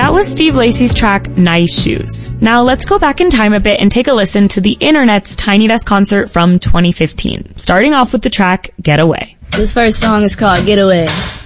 That was Steve Lacy's track, Nice Shoes. Now let's go back in time a bit and take a listen to the internet's Tiny Desk concert from 2015. Starting off with the track, Get Away. This first song is called Get Away.